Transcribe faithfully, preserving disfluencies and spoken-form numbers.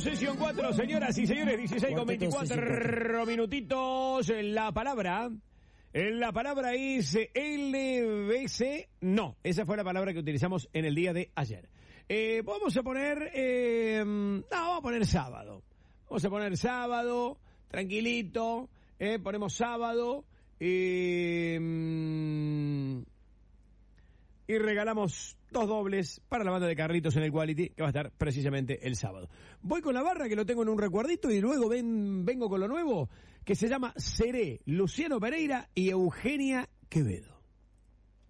Sesión cuatro, señoras y señores, dieciséis con veinticuatro minutitos. La palabra, la palabra es L B C. No, esa fue la palabra que utilizamos en el día de ayer. Eh, vamos a poner, eh, no, vamos a poner sábado. Vamos a poner sábado, tranquilito, eh, ponemos sábado, eh, y regalamos dos dobles para la banda de Carlitos en el Quality, que va a estar precisamente el sábado. Voy con la barra, que lo tengo en un recuerdito, y luego ven, vengo con lo nuevo, que se llama Seré, Luciano Pereira y Eugenia Quevedo.